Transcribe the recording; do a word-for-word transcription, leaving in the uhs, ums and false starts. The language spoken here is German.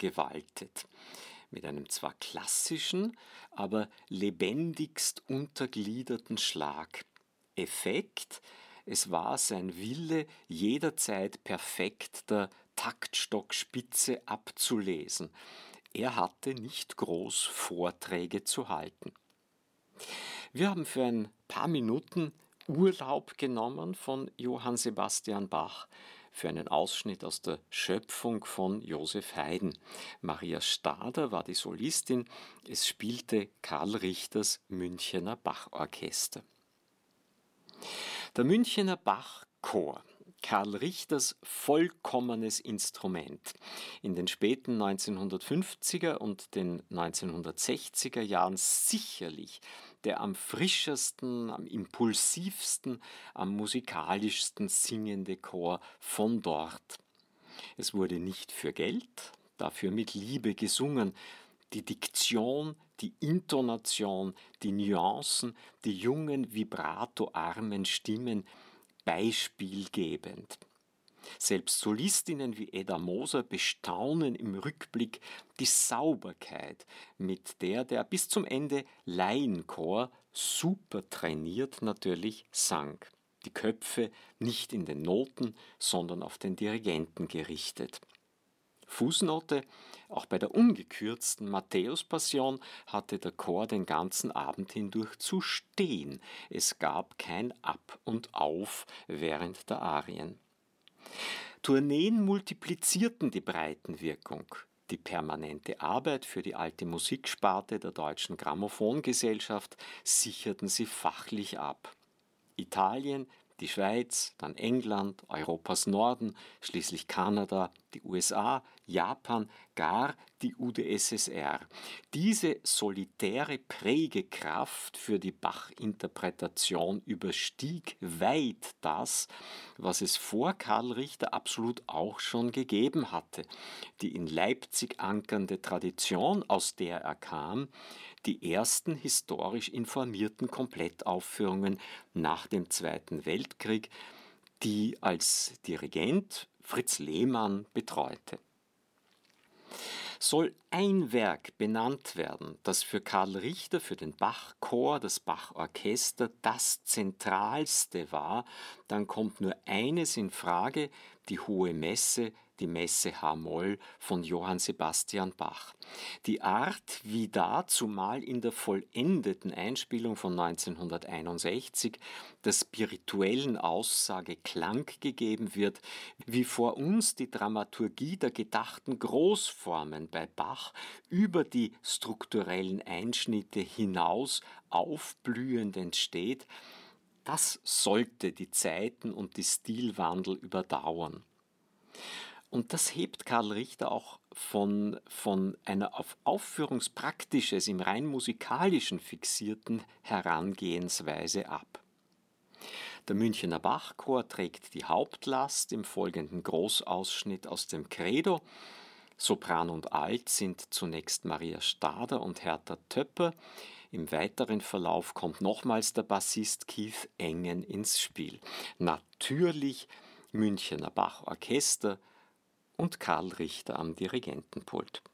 gewaltet. Mit einem zwar klassischen, aber lebendigst untergliederten Schlag. Effekt: Es war sein Wille, jederzeit perfekt der Taktstockspitze abzulesen. Er hatte nicht groß Vorträge zu halten. Wir haben für ein paar Minuten Urlaub genommen von Johann Sebastian Bach für einen Ausschnitt aus der Schöpfung von Joseph Haydn. Maria Stader war die Solistin, es spielte Karl Richters Münchener Bachorchester. Der Münchener Bachchor, Karl Richters vollkommenes Instrument. In den späten neunzehnhundertfünfziger und den neunzehnhundertsechziger Jahren sicherlich der am frischesten, am impulsivsten, am musikalischsten singende Chor von dort. Es wurde nicht für Geld, dafür mit Liebe gesungen. Die Diktion, die Intonation, die Nuancen, die jungen, vibratoarmen Stimmen beispielgebend. Selbst Solistinnen wie Edda Moser bestaunen im Rückblick die Sauberkeit, mit der der bis zum Ende Laienchor, super trainiert natürlich, sang. Die Köpfe nicht in den Noten, sondern auf den Dirigenten gerichtet. Fußnote: Auch bei der ungekürzten Matthäus-Passion hatte der Chor den ganzen Abend hindurch zu stehen. Es gab kein Ab und Auf während der Arien. Tourneen multiplizierten die Breitenwirkung. Die permanente Arbeit für die alte Musiksparte der Deutschen Grammophongesellschaft sicherten sie fachlich ab. Italien, die Schweiz, dann England, Europas Norden, schließlich Kanada, die U S A, Japan, gar die U d S S R. Diese solitäre Prägekraft für die Bach-Interpretation überstieg weit das, was es vor Karl Richter absolut auch schon gegeben hatte. Die in Leipzig ankernde Tradition, aus der er kam, die ersten historisch informierten Komplettaufführungen nach dem Zweiten Weltkrieg, die als Dirigent Fritz Lehmann betreute. Soll ein Werk benannt werden, das für Karl Richter, für den Bachchor, das Bachorchester das zentralste war, dann kommt nur eines in Frage: die Hohe Messe, die Messe H-Moll von Johann Sebastian Bach. Die Art, wie da, zumal in der vollendeten Einspielung von neunzehnhunderteinundsechzig, der spirituellen Aussage Klang gegeben wird, wie vor uns die Dramaturgie der gedachten Großformen bei Bach über die strukturellen Einschnitte hinaus aufblühend entsteht, das sollte die Zeiten und die Stilwandel überdauern. Und das hebt Karl Richter auch von, von einer auf Aufführungspraktisches, im rein musikalischen fixierten Herangehensweise ab. Der Münchener Bachchor trägt die Hauptlast im folgenden Großausschnitt aus dem Credo. Sopran und Alt sind zunächst Maria Stader und Hertha Töpper. Im weiteren Verlauf kommt nochmals der Bassist Keith Engen ins Spiel. Natürlich Münchener Bachorchester und Karl Richter am Dirigentenpult.